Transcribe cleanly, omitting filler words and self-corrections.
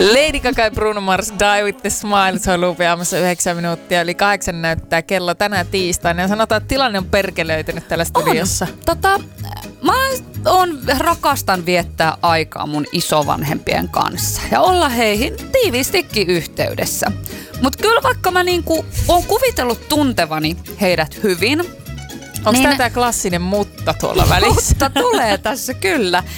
Lady Gaga ja Bruno Mars, Die with the Smile, se on luupiaamassa 9 minuuttia, eli 8 näyttää kello tänään tiistaina. Ja sanotaan, että tilanne on perkelöitynyt täällä studiossa. Mä rakastan viettää aikaa mun isovanhempien kanssa ja olla heihin tiiviistikin yhteydessä. Mutta kyllä vaikka mä oon kuvitellut tuntevani heidät hyvin. Onko tämä klassinen mutta tuolla välissä? Mutta tulee tässä kyllä.